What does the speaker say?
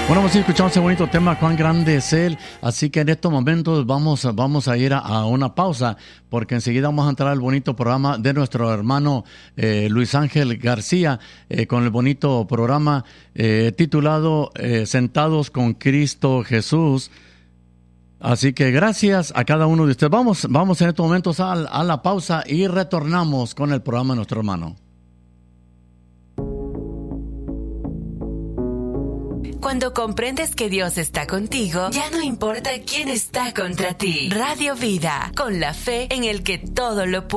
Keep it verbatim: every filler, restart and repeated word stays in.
Bueno, pues sí, escuchamos ese bonito tema, cuán grande es Él. Así que en estos momentos vamos, vamos a ir a, a una pausa, porque enseguida vamos a entrar al bonito programa de nuestro hermano eh, Luis Ángel García, eh, con el bonito programa eh, titulado eh, Sentados con Cristo Jesús. Así que gracias a cada uno de ustedes. Vamos, vamos en estos momentos a, a la pausa y retornamos con el programa de nuestro hermano. Cuando comprendes que Dios está contigo, ya no importa quién está contra ti. Radio Vida, con la fe en el que todo lo puede.